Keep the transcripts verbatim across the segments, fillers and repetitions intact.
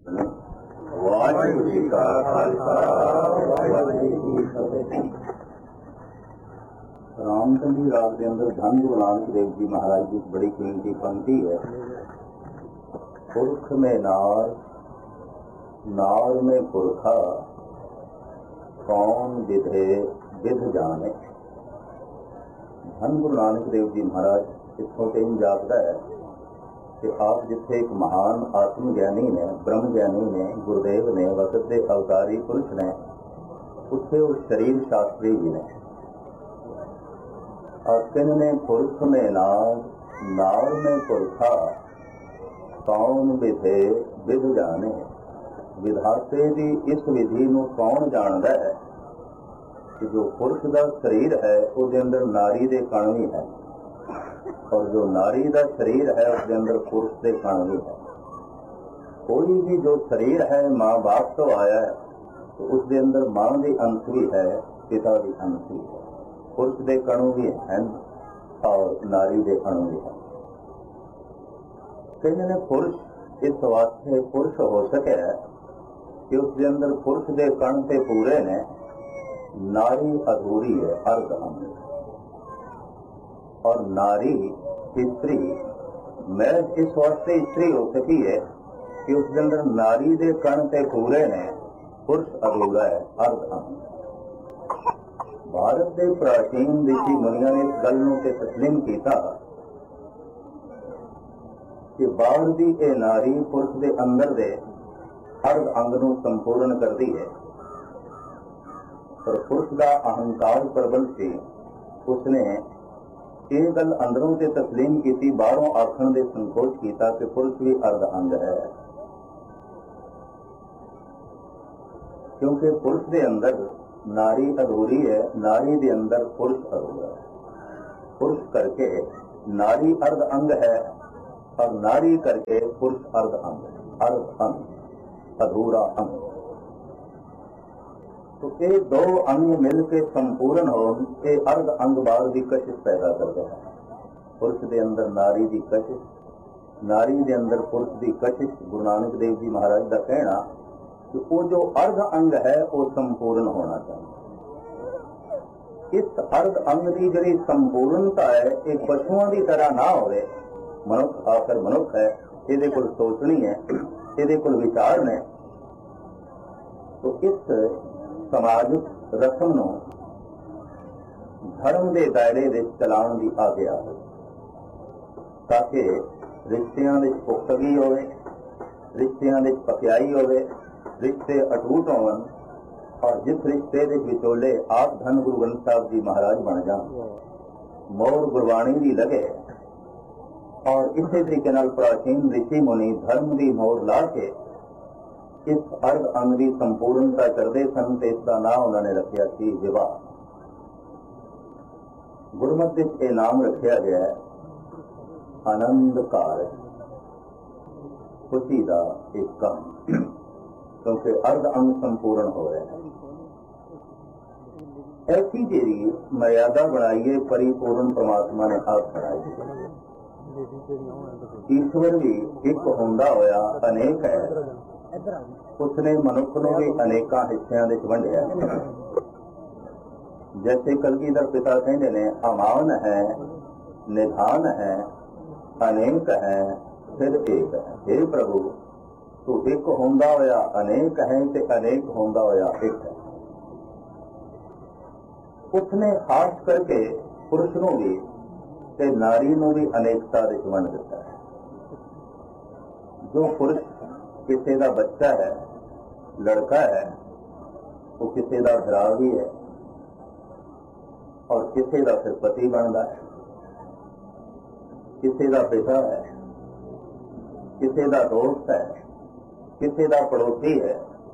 ਵਾਹਿਗੁਰੂ ਜੀ ਕਾ ਖਾਲਸਾ ਵਾਹਿਗੁਰੂ ਜੀ ਕੀ ਫਤਿਹ। ਰਾਮਚੰਦੀ ਰਾਗ ਦੇ ਅੰਦਰ ਧੰਨ ਗੁਰੂ ਨਾਨਕ ਦੇਵ ਜੀ ਮਹਾਰਾਜ ਦੀ ਬੜੀ ਕੀਮਤੀ ਪੰਕਤੀ ਹੈ। ਪੁਰਖ में नार नार में पुरखा कौन विधे विध जाने। धन गुरु नानक देव जी महाराज इतों से जापता है कि आप जिथे एक महान आत्म ज्ञानी ने, ब्रह्म ज्ञानी ने, गुरुदेव ने, वक्त के अवतारी पुरुष ने, उत्थे वो शरीर शास्त्री भी ने। आखिर ने पुरख में नार नार में पुरखा कौन विधे विध जाने। विधाते की इस विधि को कौन जानता है कि जो पुरुष का शरीर है उसके अंदर नारी के कण भी है, और जो नारी का शरीर है उसके अंदर पुरुष के कण भी है। कोई भी जो शरीर है माँ बाप तो आया है तो उसके अंदर माँ के अंश भी है, पिता के अंश भी है, पुरुष के कणु भी हैं और नारी के कणु भी है। कहने ने पुरुष इस वास्ते पुरुष हो सके कि उसके अंदर पुरुष के कण से पूरे ने, नारी अधूरी है, अर्ध अंग। और नारी स्त्री मैं इस वास्ते स्त्री हो सकी है कि उसके अंदर नारी के कण से पूरे ने, पुरुष अधूरा है, अर्ध अंग। भारत के प्राचीन ऋषि मुनिया ने इस गल नूं ते तस्लीम किया कि बाहर की यह नारी पुरुष के अंदर दे अर्ध अंग नूं संपूर्ण करती है, पर पुरुष का अहंकार प्रबल से उसने ये गल अंदरों से तस्लीम की, बाहरों आखण दे संकोच किया कि पुरुष भी अर्ध अंग है। क्योंकि पुरुष के अंदर नारी अधूरी है, नारी के अंदर पुरुष अधूरा है। पुरुष करके नारी अर्ध अंग है और नारी करके पुरुष अर्ध अंग, अर्ध अंग अधूरा अंग। तो ये दो अंग मिलकर संपूर्ण हो, ये अर्ध अंग बाहर की कशिश पैदा करते हैं। पुरुष के अंदर नारी की कशिश, नारी के अंदर पुरुष की कशिश। गुरु नानक देव जी महाराज का कहना कि वो जो अर्ध अंग है वो संपूर्ण होना चाहिए। इस अर्ध अंग की जी संपूर्णता है एक पशुओं की तरह ना होवे। मनुख आखिर मनुख है, ये कोल सोचनी है, ये कोल विचार ने। तो इस समाजिक रस्म नूं धर्म के दायरे दे चलाउण दी आग्या हो, ताकि रिश्तियां दे पुख्तगी होवे, रिश्तियां दे पक्याई होवे, रिश्ते अटूट होवन, और जिस रिश्ते दे विचोले आप धन गुरु ग्रंथ साहब जी महाराज बन जान, मोर गुरबाणी दी लगे। और इसी तरीके नाल प्राचीन ऋषि मुनि धर्म की मोर ला के इस अर्ध अंग की संपूर्णता करते सन, तो इसका नाम उन्होंने रखा सी विवाह। गुरमत विच यह नाम रखा गया है आनंद कारज, खुशी का एक काम, क्योंकि अर्ध अंग संपूर्ण हो रहे हैं। ऐसी जी मर्यादा बनाई है परिपूर्ण परमात्मा ने आप बनाई। ईश्वर भी एक होंदा होया अनेक है, उसने मनुख को भी अनेका हिस्सों में वंडिया। जैसे कलगीधर पिता कहते ने अमान है, निधान है, अनेक है, फिर एक है। हे प्रभु तू एक होंदा होया अनेक है ते अनेक होंदा होया एक है। उसने खास करके पुरुष नूं भी ते नारी नूं भी अनेकता दे वंड दिता है। जो पुरुष किसी का बच्चा है, लड़का है, वो किसी का भरा भी है और किसी का फिर पति बनता है, किसी का पिता है, किसी का दोस्त है, किसी का पड़ोसी है।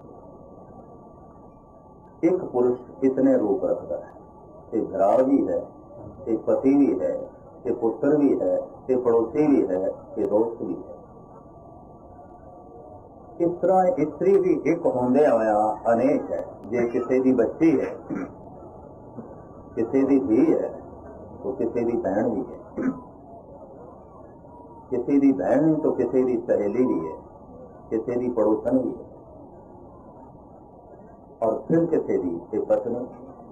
एक पुरुष इतने रूप रखता है, एक भरा भी है, एक पति भी है, एक पुत्र भी है, एक पड़ोसी भी है, एक दोस्त भी है। इस तरह स्त्री भी एक होंदे होया अनेक है। जे किसी की बच्ची है, किसी की धी है, तो किसी की बहन भी है, किसी की बहन तो किसी की सहेली भी है। ਕਿਸੇ ਦੀ ਪੜੋਸਣ ਵੀ ਔਰ ਫਿਰ ਕਿਸੇ ਦੀ ਤੇ ਪਤਨੀ।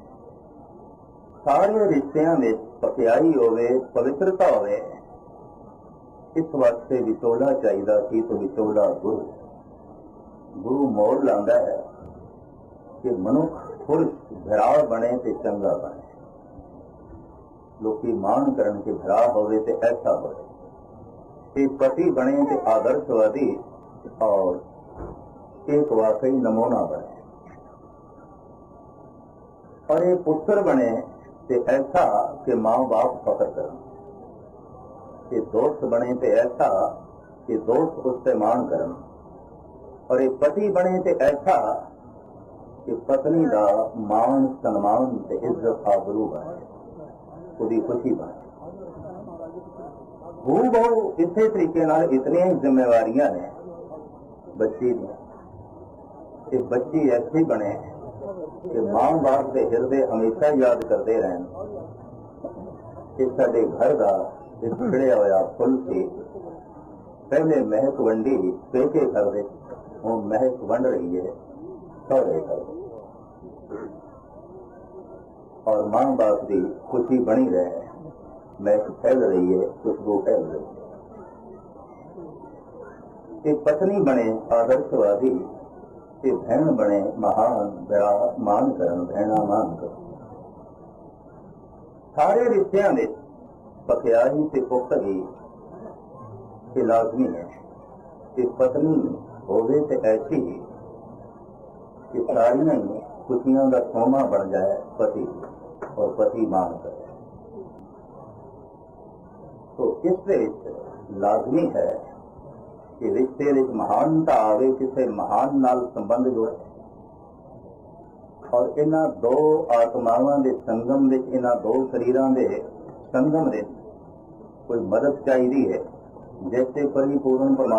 ਸਾਰੇ ਰਿਸ਼ਤਿਆਂ ਵਿੱਚ ਪਕਿਆਈ ਹੋਵੇ, ਪਵਿੱਤਰਤਾ ਹੋਵੇ, ਇਸ ਵਾਸਤੇ ਵਿਚੋਲਾ ਚਾਹੀਦਾ ਸੀ। ਤੇ ਵਿਚੋਲਾ ਗੁਰੂ ਗੁਰੂ ਮੋੜ ਲਾਉਂਦਾ ਹੈ ਕਿ ਮਨੁੱਖ ਪੁਰਸ਼ ਭਰਾ ਬਣੇ ਤੇ ਚੰਗਾ ਬਣੇ। ਲੋਕੀ ਮਾਣ ਕਰਨ ਕਿ ਭਰਾ ਹੋਵੇ ਤੇ ਐਸਾ ਹੋਵੇ, ਤੇ ਪਤੀ ਬਣੇ ਤੇ ਆਦਰਸ਼ਵਾਦੀ ਔਰ ਇੱਕ ਵਾਕਈ ਨਮੂਨਾ ਬਣੇ। और ये पुत्र बने तो ऐसा कि माँ बाप फख्र करें, कि दोस्त बने तो ऐसा कि दोस्त उससे मान करें, और ये पति बने तो ऐसा कि पत्नी का मान सन्मान ते इज्जत आबरू बने, उसकी खुशी बने। हू बहु इसे तरीके नाल इतनी ही जिम्मेवारियां ने बच्ची दी कि बच्ची ऐसी बने कि मां बाप के हिरदे हमेशा याद करते रहन कि साडे घर का एक खिड़िया होया फुल से पहले महक वंडी पेके कर दे, हूँ महक वंड रही है सौरे कर दे, और मां बाप की खुशी बनी रहे, महक फैल रही है, खुशबू फैल रही है। एक पत्नी बने आदर्शवादी, भैन बने महान, बड़ा मान करन, भैना मान कर। सारे रिश्तियां दे पकियाई से पुख्तगी ये लाजमी है कि पत्नी होवे ते ऐसी ही कि सारियां ही खुशियां का सोमा बन जाए पति, और पति मान करे। तो इस लाजमी है कि रिश्ते विच महानता आवे, किसी महान नाल संबंध जोड़े, और इन्हां दो आत्मावां दे संगम विच, इन्हां दो शरीरां दे संगम विच कोई मदद चाहिदी है, जैसे परिपूर्ण